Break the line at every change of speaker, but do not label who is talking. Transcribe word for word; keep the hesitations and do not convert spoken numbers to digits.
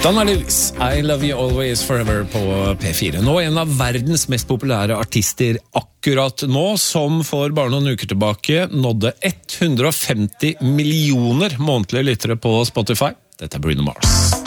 Donna Lewis, I Love You Always Forever på P fire. Nå en av verdens mest populære artister akkurat nå, som for bare noen uker tilbake nådde hundre og femti millioner månedlige lyttere på Spotify. Dette er Bruno Mars.